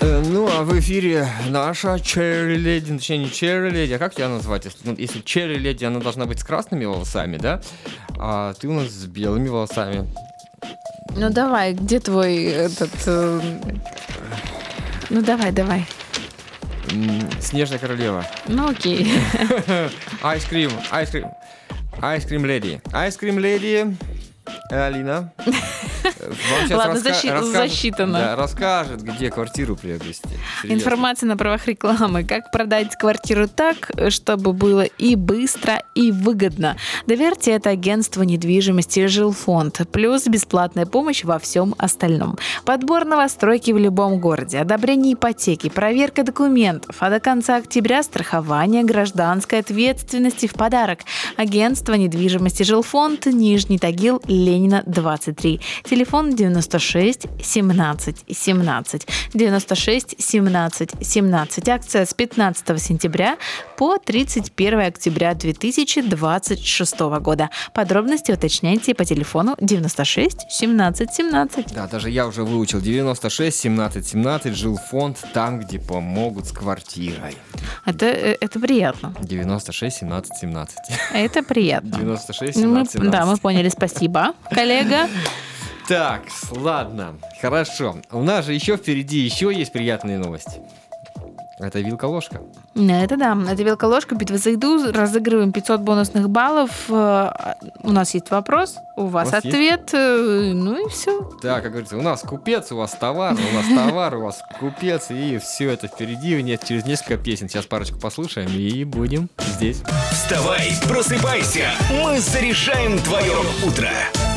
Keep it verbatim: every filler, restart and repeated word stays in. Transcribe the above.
Ну, а в эфире наша черри-леди, точнее, не черри-леди, а как тебя назвать? Если, ну, если черри-леди, она должна быть с красными волосами, да? А ты у нас с белыми волосами. Ну, давай, где твой этот... Э... Ну, давай, давай. Снежная королева. Ну, окей. Айскрим, айскрим. Айскрим леди. Айскрим леди. Алина. Ладно, раска- защи- расскажет, засчитано. Да, расскажет, где квартиру приобрести. Серьезно. Информация на правах рекламы. Как продать квартиру так, чтобы было и быстро, и выгодно. Доверьте это агентству недвижимости «Жилфонд». Плюс бесплатная помощь во всем остальном. Подбор новостройки в любом городе, одобрение ипотеки, проверка документов, а до конца октября страхование гражданской ответственности в подарок. Агентство недвижимости «Жилфонд», Нижний Тагил, Ленина, двадцать три. Телефон девяносто шесть семнадцать семнадцать. девяносто шесть семнадцать семнадцать. Акция с пятнадцатого сентября по тридцать первого октября две тысячи двадцать шестого года. Подробности уточняйте по телефону девяносто шесть семнадцать семнадцать. Да, даже я уже выучил девяносто шесть семнадцать семнадцать. Жилфонд там, где помогут с квартирой. Это, это приятно. девяносто шесть семнадцать семнадцать. Это приятно. девяносто шесть семнадцать семнадцать. Да, мы поняли. Спасибо, коллега. Так, ладно, хорошо. У нас же еще впереди еще есть приятные новости. Это вилка-ложка. Это да, это вилка-ложка, битва за еду. Разыгрываем пятьсот бонусных баллов. У нас есть вопрос, у вас, у вас ответ, есть? Ну и все. Да, как говорится, у нас купец, у вас товар, у нас товар, у вас купец, и все это впереди. Нет, через несколько песен. Сейчас парочку послушаем и будем здесь. Вставай, просыпайся, мы заряжаем твое утро.